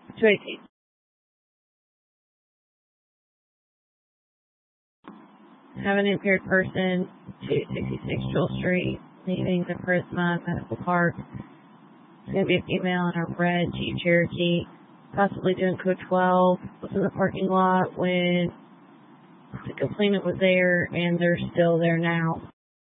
218. Have an impaired person, 266 Jewel Street, leaving the Prisma Medical Park. It's going to be a female in a red Jeep Cherokee, possibly doing code 12. Was in the parking lot when the complainant was there, and they're still there now.